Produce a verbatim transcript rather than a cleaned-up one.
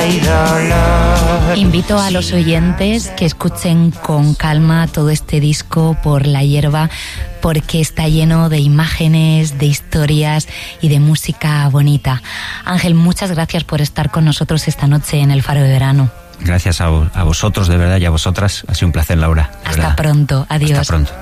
Invito a los oyentes que escuchen con calma todo este disco Por la hierba, porque está lleno de imágenes, de historias y de música bonita. Ángel, muchas gracias por estar con nosotros esta noche en el Faro de Verano. Gracias a, a vosotros, de verdad, y a vosotras. Ha sido un placer, Laura. Hasta verdad. pronto. Adiós. Hasta pronto.